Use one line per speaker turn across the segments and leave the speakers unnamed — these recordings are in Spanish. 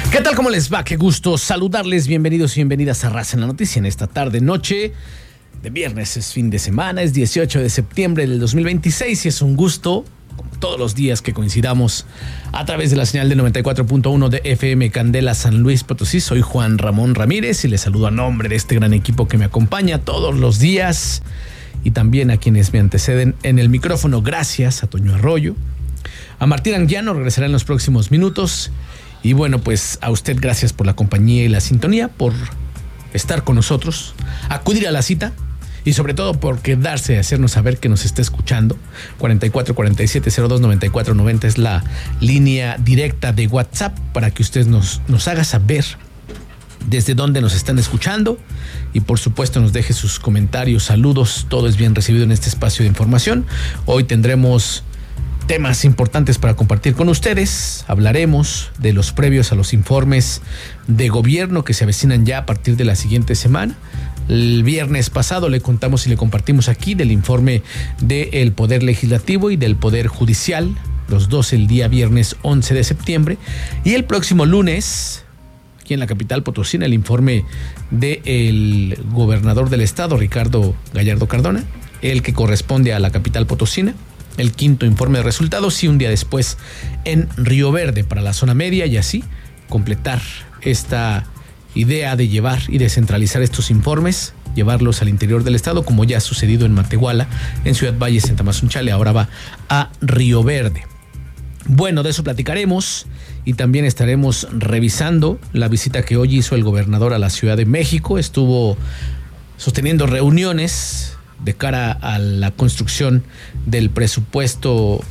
¿Qué tal? ¿Cómo les va? Qué gusto saludarles. Bienvenidos y bienvenidas a Raza en la Noticia en esta tarde, noche de viernes. Es fin de semana, es 18 de septiembre del 2026 y es un gusto, como todos los días, que coincidamos a través de la señal de 94.1 de FM Candela San Luis Potosí. Soy Juan Ramón Ramírez y les saludo a nombre de este gran equipo que me acompaña todos los días y también a quienes me anteceden en el micrófono. Gracias a Toño Arroyo, a Martín Anguiano, regresará en los próximos minutos. Y bueno, pues a usted gracias por la compañía y la sintonía, por estar con nosotros, acudir a la cita y sobre todo por quedarse a hacernos saber que nos está escuchando. 44 47 02 94 90 es la línea directa de WhatsApp para que usted nos haga saber desde dónde nos están escuchando y por supuesto nos deje sus comentarios, saludos. Todo es bien recibido en este espacio de información. Hoy tendremos temas importantes para compartir con ustedes. Hablaremos de los previos a los informes de gobierno que se avecinan ya a partir de la siguiente semana. El viernes pasado le contamos y le compartimos aquí del informe del Poder Legislativo y del Poder Judicial, los dos el día viernes 11 de septiembre. Y el próximo lunes, aquí en la capital potosina, el informe del gobernador del estado, Ricardo Gallardo Cardona, el que corresponde a la capital potosina. El quinto informe de resultados y un día después en Río Verde para la zona media y así completar esta idea de llevar y descentralizar estos informes, llevarlos al interior del estado, como ya ha sucedido en Matehuala, en Ciudad Valles, en Tamazunchale, ahora va a Río Verde. Bueno, de eso platicaremos y también estaremos revisando la visita que hoy hizo el gobernador a la Ciudad de México. Estuvo sosteniendo reuniones de cara a la construcción del presupuesto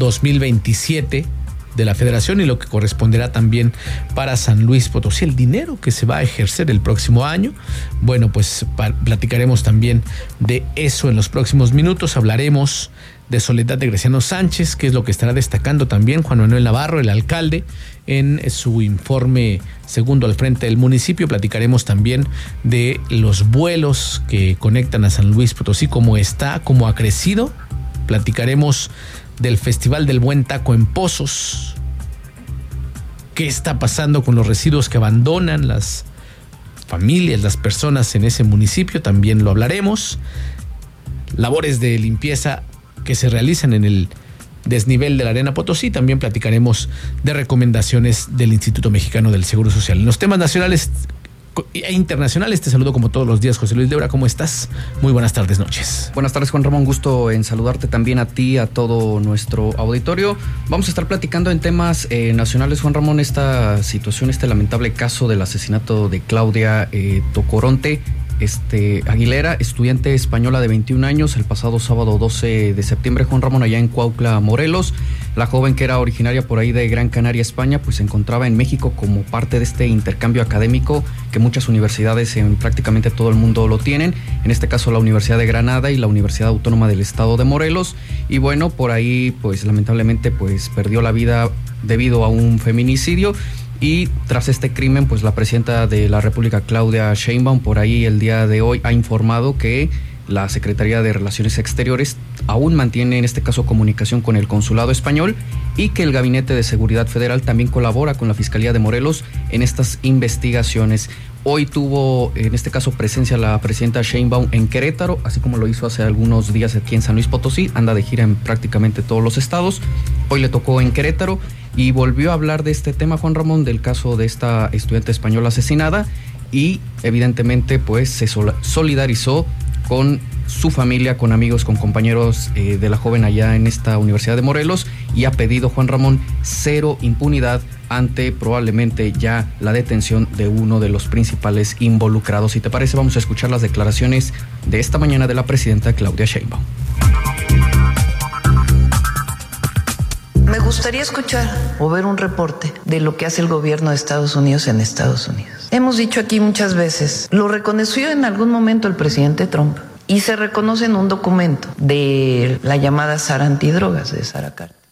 2027 de la Federación y lo que corresponderá también para San Luis Potosí, el dinero que se va a ejercer el próximo año. Bueno, pues platicaremos también de eso en los próximos minutos. Hablaremos de Soledad de Graciano Sánchez, que es lo que estará destacando también Juan Manuel Navarro, el alcalde, en su informe segundo al frente del municipio. Platicaremos también de los vuelos que conectan a San Luis Potosí, cómo está, cómo ha crecido. Platicaremos del Festival del Buen Taco en Pozos, qué está pasando con los residuos que abandonan las familias, las personas en ese municipio, también lo hablaremos. Labores de limpieza que se realizan en el desnivel de la Arena Potosí. También platicaremos de recomendaciones del Instituto Mexicano del Seguro Social. En los temas nacionales e internacionales te saludo como todos los días, José Luis Lebra. ¿Cómo estás? Muy buenas tardes, noches.
Buenas tardes, Juan Ramón. Gusto en saludarte también a ti, a todo nuestro auditorio. Vamos a estar platicando en temas nacionales, Juan Ramón, esta situación, este lamentable caso del asesinato de Claudia Tocoronte Aguilera, estudiante española de 21 años, el pasado sábado 12 de septiembre, Juan Ramón, allá en Cuautla, Morelos. La joven, que era originaria por ahí de Gran Canaria, España, pues se encontraba en México como parte de este intercambio académico que muchas universidades en prácticamente todo el mundo lo tienen, en este caso la Universidad de Granada y la Universidad Autónoma del Estado de Morelos. Y bueno, por ahí pues lamentablemente pues perdió la vida debido a un feminicidio. Y tras este crimen, pues la presidenta de la República, Claudia Sheinbaum, por ahí el día de hoy ha informado que la Secretaría de Relaciones Exteriores aún mantiene en este caso comunicación con el Consulado Español y que el Gabinete de Seguridad Federal también colabora con la Fiscalía de Morelos en estas investigaciones. Hoy tuvo en este caso presencia la presidenta Sheinbaum en Querétaro, así como lo hizo hace algunos días aquí en San Luis Potosí. Anda de gira en prácticamente todos los estados. Hoy le tocó en Querétaro y volvió a hablar de este tema, Juan Ramón, del caso de esta estudiante española asesinada y evidentemente pues se solidarizó con su familia, con amigos, con compañeros de la joven allá en esta Universidad de Morelos y ha pedido, Juan Ramón, cero impunidad ante probablemente ya la detención de uno de los principales involucrados. Si te parece, vamos a escuchar las declaraciones de esta mañana de la presidenta Claudia Sheinbaum.
Me gustaría escuchar o ver un reporte de lo que hace el gobierno de Estados Unidos en Estados Unidos. Hemos dicho aquí muchas veces, lo reconoció en algún momento el presidente Trump y se reconoce en un documento de la llamada SARA antidrogas de Sara Carter.